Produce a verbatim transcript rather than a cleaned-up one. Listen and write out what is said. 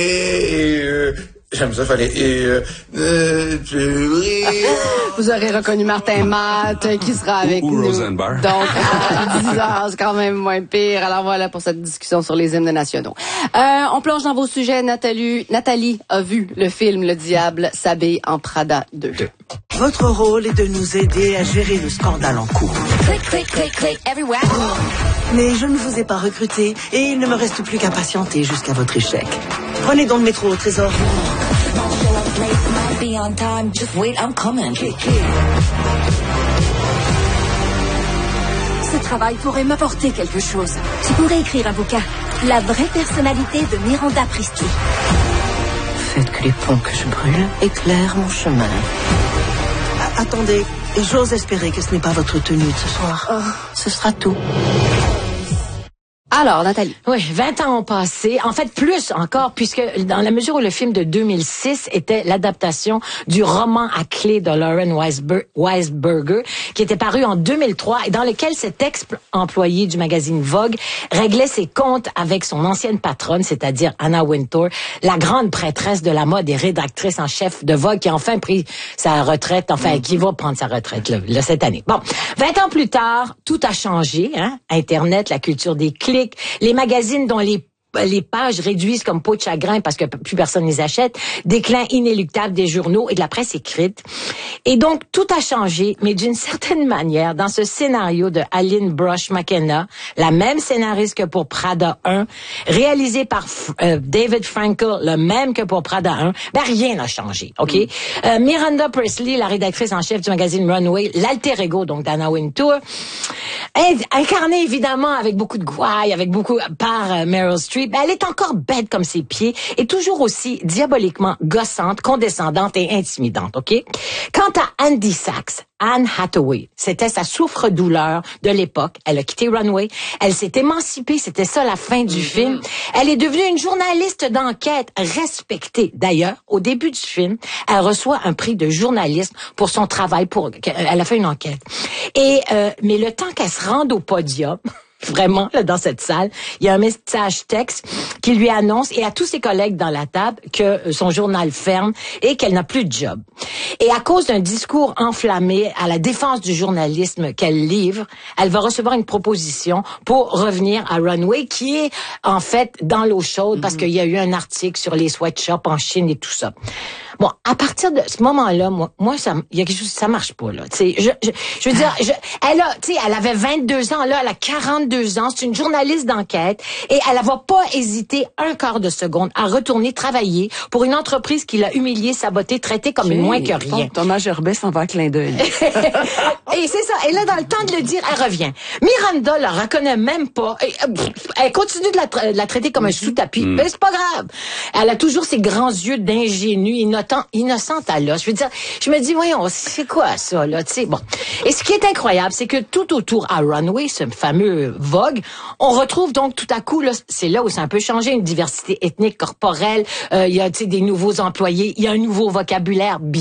Et euh, j'aime ça, fallait. Et euh, euh, Vous aurez reconnu Martin Matt euh, qui sera avec ou, ou nous. Rosenberg. Donc à dix heures, c'est quand même moins pire. Alors voilà pour cette discussion sur les hymnes nationaux. Euh, on plonge dans vos sujets. Nathalie, Nathalie a vu le film Le Diable s'habille en Prada deux. Votre rôle est de nous aider à gérer le scandale en cours. Click, click, click, click, everywhere. Mais je ne vous ai pas recruté et il ne me reste plus qu'à patienter jusqu'à votre échec. Prenez donc le métro au trésor. Be on time, just wait, I'm coming. Ce travail pourrait m'apporter quelque chose. Tu pourrais écrire un bouquin. La vraie personnalité de Miranda Priestly. Faites que les ponts que je brûle éclairent mon chemin. A- attendez, j'ose espérer que ce n'est pas votre tenue de ce soir. Oh. Ce sera tout. Alors, Nathalie. Oui, vingt ans ont passé. En fait, plus encore, puisque dans la mesure où le film de deux mille six était l'adaptation du roman à clé de Lauren Weisber- Weisberger, qui était paru en deux mille trois et dans lequel cet ex-employé du magazine Vogue réglait ses comptes avec son ancienne patronne, c'est-à-dire Anna Wintour, la grande prêtresse de la mode et rédactrice en chef de Vogue, qui a enfin pris sa retraite, enfin, qui va prendre sa retraite là, là, cette année. Bon, vingt ans plus tard, tout a changé, hein? Internet, la culture des clics, les magazines dont les les pages réduisent comme peau de chagrin parce que plus personne les achète, déclin inéluctable des journaux et de la presse écrite. Et donc, tout a changé, mais d'une certaine manière, dans ce scénario de Aline Brosh McKenna, la même scénariste que pour Prada un, réalisé par euh, David Frankel, le même que pour Prada un, ben rien n'a changé, OK? Mm. Euh, Miranda Priestly, la rédactrice en chef du magazine Runway, l'alter ego, donc d'Anna Wintour, incarnée évidemment avec beaucoup de gouaille, avec beaucoup par euh, Meryl Streep, ben, elle est encore bête comme ses pieds et toujours aussi diaboliquement gossante, condescendante et intimidante, OK? Quant à Andy Sachs, Anne Hathaway, c'était sa souffre-douleur de l'époque. Elle a quitté Runway, elle s'est émancipée, c'était ça la fin du mm-hmm. film. Elle est devenue une journaliste d'enquête respectée. D'ailleurs, au début du film, elle reçoit un prix de journalisme pour son travail, pour elle a fait une enquête. Et euh, mais le temps qu'elle se rende au podium, vraiment, là, dans cette salle, il y a un message texte qui lui annonce, et à tous ses collègues dans la table, que son journal ferme et qu'elle n'a plus de job. Et à cause d'un discours enflammé à la défense du journalisme qu'elle livre, elle va recevoir une proposition pour revenir à Runway, qui est, en fait, dans l'eau chaude, mm-hmm. parce qu'il y a eu un article sur les sweatshops en Chine et tout ça. Bon, à partir de ce moment-là, moi, moi, ça, il y a quelque chose, ça marche pas, là. Tu sais, je, je, je veux dire, je, elle a, tu sais, elle avait vingt-deux ans, là, elle a quarante-deux ans, c'est une journaliste d'enquête, et elle va pas hésiter un quart de seconde à retourner travailler pour une entreprise qui l'a humiliée, sabotée, traitée comme une moins que rien. Thomas Gerbet s'en va à clin d'œil. Et c'est ça. Et là, dans le temps de le dire, elle revient. Miranda la reconnaît même pas. Et, elle continue de la, tra- de la traiter comme un sous-tapis. Mm. Mais c'est pas grave. Elle a toujours ses grands yeux d'ingénue, innocente, innocente à l'os. Je veux dire, je me dis, voyons, c'est quoi ça, là, tu sais, bon. Et ce qui est incroyable, c'est que tout autour à Runway, ce fameux Vogue, on retrouve donc tout à coup, là, c'est là où c'est un peu changé, une diversité ethnique, corporelle, euh, il y a, tu sais, des nouveaux employés, il y a un nouveau vocabulaire